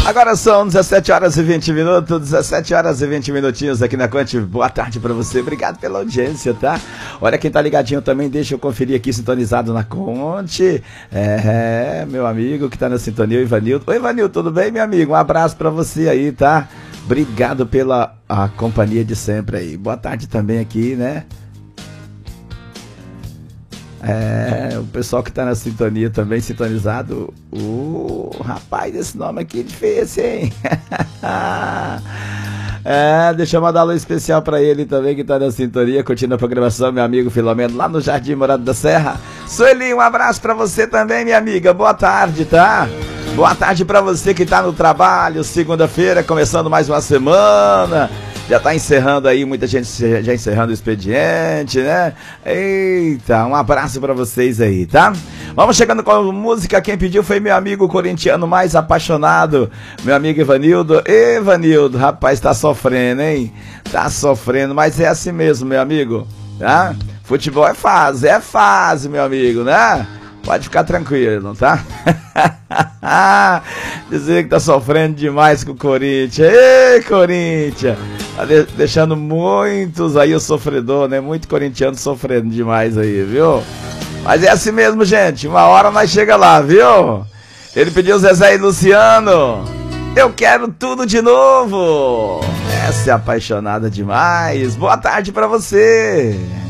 Agora são 17 horas e 20 minutos, 17 horas e 20 minutinhos aqui na Conte. Boa tarde pra você, obrigado pela audiência, tá? Olha, quem tá ligadinho também, deixa eu conferir aqui, sintonizado na Conte. Meu amigo que tá na sintonia, o Ivanildo. Oi, Ivanildo, tudo bem, meu amigo? Um abraço pra você aí, tá? Obrigado pela companhia de sempre aí. Boa tarde também aqui, né? O pessoal que tá na sintonia também, sintonizado. Rapaz, esse nome aqui é difícil, hein? Deixa eu mandar um alô especial pra ele também, que tá na sintonia, curtindo a programação, meu amigo Filomeno, lá no Jardim Morado da Serra. Sueli, um abraço pra você também, minha amiga. Boa tarde, tá? Boa tarde pra você que tá no trabalho, segunda-feira, começando mais uma semana. Já tá encerrando aí, muita gente já encerrando o expediente, né? Eita, um abraço pra vocês aí, tá? Vamos chegando com a música, quem pediu foi meu amigo corintiano mais apaixonado, meu amigo Ivanildo. Ivanildo, rapaz, tá sofrendo, hein? Tá sofrendo, mas é assim mesmo, meu amigo, tá? Futebol é fase, meu amigo, né? Pode ficar tranquilo, tá? Dizer que tá sofrendo demais com o Corinthians. Ei, Corinthians! Tá deixando muitos aí o sofredor, né? Muito corintiano sofrendo demais aí, viu? Mas é assim mesmo, gente. Uma hora nós chega lá, viu? Ele pediu Zezé e Luciano. Eu quero tudo de novo. Essa é apaixonada demais. Boa tarde pra você.